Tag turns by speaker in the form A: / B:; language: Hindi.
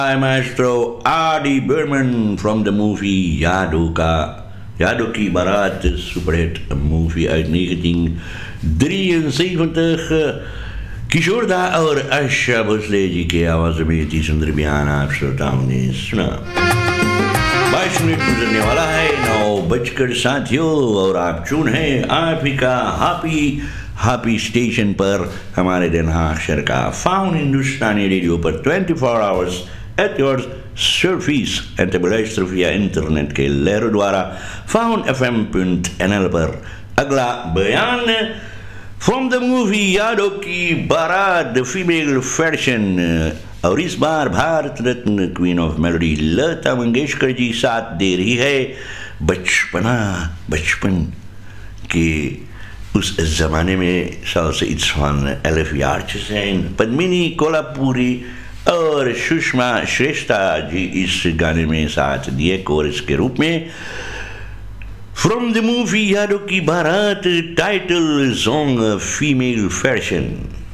A: Hi, Maestro Adi Berman from the movie Yado Ki Barat, superhit movie uit 1973. किशोर दा और आशा भोसले जी के आवाज में थी सुंदर बयान आप श्रोताओं ने सुना। 22 मिनट गुजरने वाला है 9 साथियों और आप चुन है आप ही का हैप्पी स्टेशन पर हमारे दिन अक्षर का फाउंड हिंदुस्तानी रेडियो पर 24 आवर्स एट योर सर्विस एंटेबलाइज या इंटरनेट के लहरों द्वारा foundfm.nl पर अगला बयान फ्रॉम द मूवी यादों की बारात द फीमेल फैशन और इस बार Bharat Ratna queen of melody Lata Mangeshkar ji साथ दे रही है बचपन के उस ज़माने में सबसे इत्सवान एलएफ यार्चसेन पद्मिनी कोल्हापुरी और सुषमा श्रेष्ठा जी इस गाने में साथ दिए कोरस के रूप में फ्रॉम द मूवी यादों की बारात टाइटल सॉन्ग फीमेल फैशन।